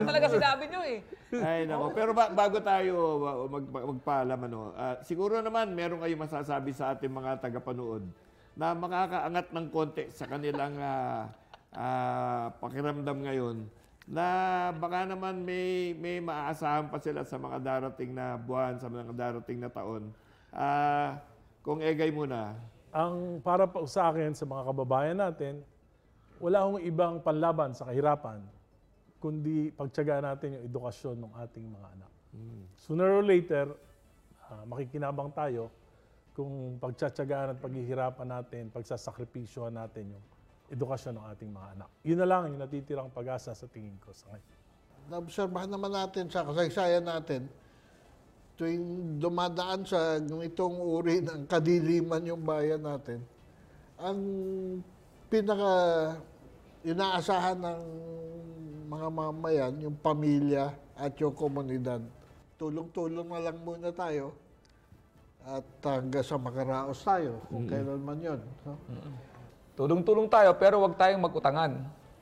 Talaga sinabi nyo eh. Ay, nako. Pero bago tayo magpaalam, siguro naman meron kayong masasabi sa ating mga tagapanood na makakaangat ng konti sa kanilang pakiramdam ngayon na baka naman may maaasahan pa sila sa mga darating na buwan, sa mga darating na taon. Kung Egay muna. Ang para pa sa akin, sa mga kababayan natin, wala hong ibang panlaban sa kahirapan, kundi pagtiyagaan natin yung edukasyon ng ating mga anak. Sooner or later, makikinabang tayo kung pagtsatsagaan at paghihirapan natin, pagsasakripisyohan natin yung edukasyon ng ating mga anak. Yun na lang yung natitirang pag-asa sa tingin ko sa ngayon. Naobserbahan naman natin sa kasaysayan natin, tuwing dumadaan sa itong uri ng kadiliman yung bayan natin, ang pinaka inaasahan ng mga mamayan, yung pamilya at yung komunidad. Tulong-tulong na lang muna tayo at hanggang sa makaraos tayo, kung kailan man yun. No? Tulong-tulong tayo pero huwag tayong mag-utangan.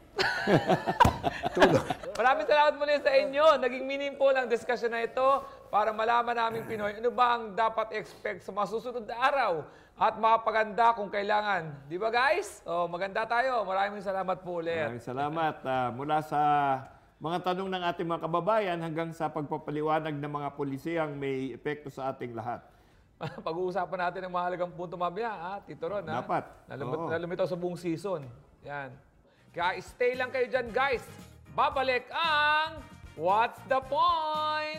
Maraming salamat muli sa inyo. Naging meaningful ang discussion na ito para malaman namin Pinoy ano ba ang dapat expect sa mga susunod na araw at mapaganda kung kailangan. Di ba guys? Maganda tayo. Maraming salamat po ulit. Maraming salamat. Mula sa mga tanong ng ating mga kababayan hanggang sa pagpapaliwanag ng mga pulisiyang may epekto sa ating lahat. Pag-uusapan natin ang mahalagang punto mamaya, Tito Ron. Dapat. Na lumitaw sa buong season. Yan. Kaya stay lang kayo dyan, guys. Babalik ang What's the Point?